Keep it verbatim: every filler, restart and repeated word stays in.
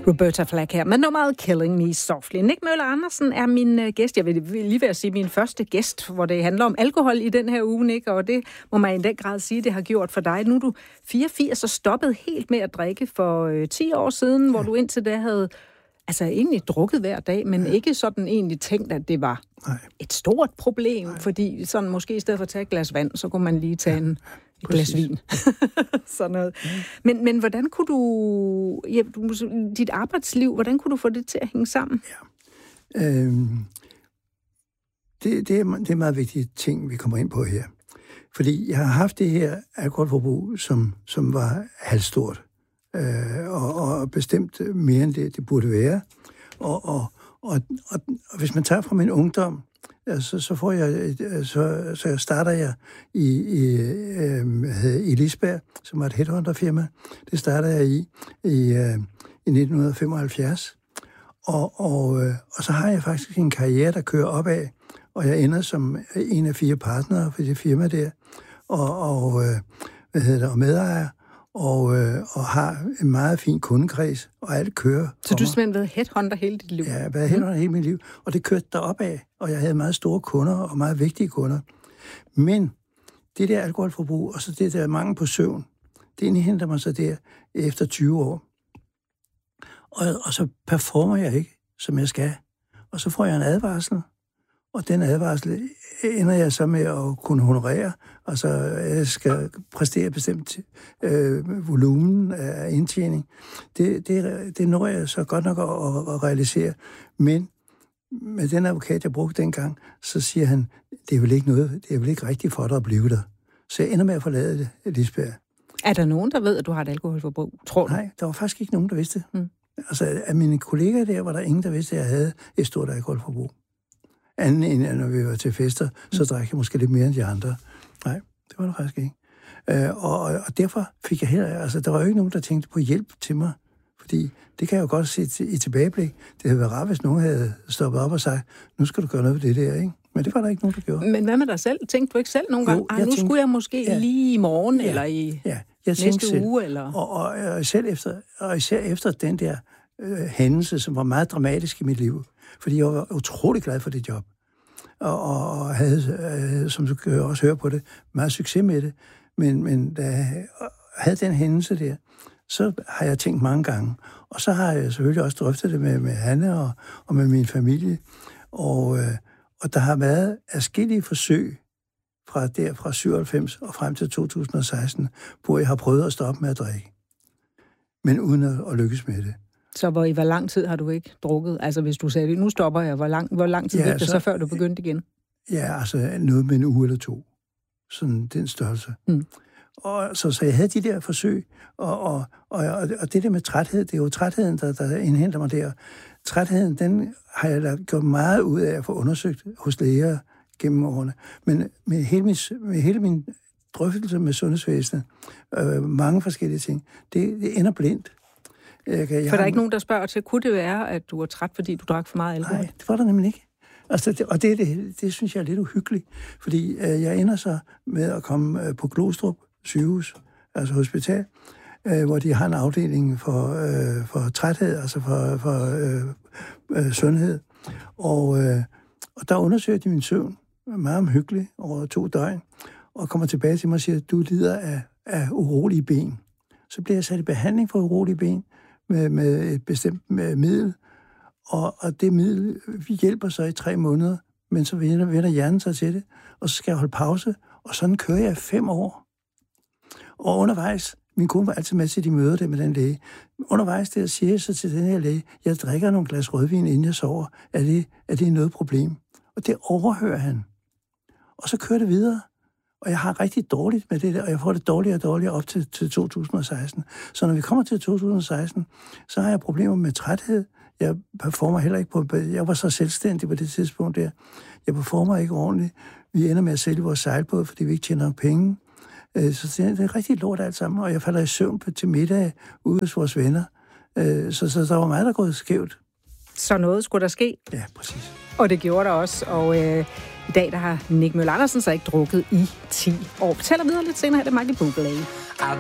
Roberta Flack her med nummeret Killing Me Softly. Nick Møller Andersen er min uh, gæst. Jeg vil lige ved at sige min første gæst, hvor det handler om alkohol i den her uge, Nick, og det må man i den grad sige, det har gjort for dig. Nu er du fireogfirs og stoppet helt med at drikke for uh, ti år siden, ja. Hvor du indtil da havde altså egentlig drukket hver dag, men ja. Ikke sådan egentlig tænkt, at det var Nej. Et stort problem, Nej. Fordi sådan måske i stedet for at tage et glas vand, så kunne man lige tage en et glas vin. Sådan noget. Ja. Men, men hvordan kunne du, ja, du, dit arbejdsliv, hvordan kunne du få det til at hænge sammen? Ja. Øhm, det, det, er, det er meget vigtige ting, vi kommer ind på her. Fordi jeg har haft det her alkoholforbrug, som, som var halvstort. Øh, og, og bestemt mere end det, det burde være. Og, og, og, og, og hvis man tager fra min ungdom, altså, så får jeg, så, så starter jeg i, i, øh, i Lisberg, som var et headhunterfirma. Det starter jeg i i, øh, i nitten femoghalvfjerds. Og, og, øh, og så har jeg faktisk en karriere, der kører opad, og jeg ender som en af fire partnere for det firma der, og, og, øh, hvad hedder det, og medejer. Og, øh, og har en meget fin kundekreds, og alt kører. Så du har simpelthen været headhunter hele dit liv? Ja, jeg har været headhunter mm. hele mit liv, og det kørte derop af, og jeg havde meget store kunder, og meget vigtige kunder. Men det der alkoholforbrug, og så det der mangel på søvn, det indhenter mig så der efter tyve år. Og, og så performer jeg ikke, som jeg skal. Og så får jeg en advarsel, og den advarsel ender jeg så med at kunne honorere, og så jeg skal præstere bestemt øh, volumen af indtjening. Det, det, det når jeg så godt nok at, at, at realisere. Men med den advokat, jeg brugte dengang, så siger han, det er vel ikke noget, det er vel ikke rigtigt for dig at blive der. Så jeg ender med at forlade det, Lisberg. Er der nogen, der ved, at du har et alkoholforbrug, tror du? Nej, der var faktisk ikke nogen, der vidste det. Mm. Altså, af mine kollegaer der, var der ingen, der vidste, at jeg havde et stort alkoholforbrug. Anden end, når vi var til fester, så drak jeg måske lidt mere end de andre. Nej, det var der faktisk ikke. Øh, og, og derfor fik jeg heller... Altså, der var jo ikke nogen, der tænkte på hjælp til mig. Fordi det kan jeg jo godt se i tilbageblik. Det havde været rart, hvis nogen havde stoppet op og sagt, nu skal du gøre noget ved det der, ikke? Men det var der ikke nogen, der gjorde. Men hvad med dig selv? Tænkte du ikke selv nogle gange, nu tænkte, skulle jeg måske ja, lige i morgen, ja, eller i ja, jeg næste selv, uge? Eller? Og, og, og, selv efter, og især efter den der øh, hændelse, som var meget dramatisk i mit liv. Fordi jeg var utrolig glad for det job. Og, og havde, øh, som du kan også høre på det, meget succes med det. Men, men da jeg havde den hændelse der, så har jeg tænkt mange gange. Og så har jeg selvfølgelig også drøftet det med, med Hanne og, og med min familie. Og, øh, og der har været adskillige forsøg fra der fra syvoghalvfems og frem til to tusind og seksten, hvor jeg har prøvet at stoppe med at drikke. Men uden at, at lykkes med det. Så hvor i hvor lang tid har du ikke drukket? Altså hvis du sagde, nu stopper jeg, hvor lang, hvor lang tid ja, gik det så, så før du begyndte igen? Ja, altså noget med en uge eller to. Sådan den størrelse. Mm. Og så, så jeg havde de der forsøg, og, og, og, og det der med træthed, det er jo trætheden, der, der indhenter mig der. Trætheden, den har jeg gjort meget ud af at få undersøgt hos læger gennem årene. Men med hele min, med hele min drøftelse med sundhedsvæsenet, øh, mange forskellige ting, det, det ender blindt. Jeg kan, jeg For der er ikke nogen, der spørger til, kunne det være, at du er træt, fordi du drak for meget alkohol? Nej, det var der nemlig ikke. Altså, det, og det, det, det synes jeg er lidt uhyggeligt, fordi øh, jeg ender så med at komme øh, på Glostrup sygehus, altså hospital, øh, hvor de har en afdeling for, øh, for træthed, altså for, for øh, øh, sundhed. Og, øh, og der undersøger de min søvn, meget omhyggeligt, over to døgn, og kommer tilbage til mig og siger, at du lider af, af urolige ben. Så bliver jeg sat i behandling for urolige ben med, med et bestemt med middel, og, og det middel vi hjælper så i tre måneder, men så vender, vender hjernen sig til det, og så skal jeg holde pause, og sådan kører jeg fem år. Og undervejs, min kone var altid med til de møder der med den læge, undervejs der siger jeg så til den her læge, jeg drikker nogle glas rødvin, inden jeg sover. Er det, er det noget problem? Og det overhører han. Og så kører det videre. Og jeg har rigtig dårligt med det der, og jeg får det dårligere og dårligere op til, til to tusind og seksten. Så når vi kommer til to tusind og seksten, så har jeg problemer med træthed. Jeg performer heller ikke på... Jeg var så selvstændig på det tidspunkt der. Jeg performer ikke ordentligt. Vi ender med at sælge vores sejlbåd, fordi vi ikke tjener nok penge. Så det er rigtig lort alt sammen, og jeg falder i søvn til middag ude hos vores venner. Så, så der var meget, der gået skævt. Så noget skulle der ske? Ja, præcis. Og det gjorde der også, og øh, i dag der har Nick Møller Andersen så ikke drukket i ti år. Fortæller videre lidt senere, det er Michael Bublé.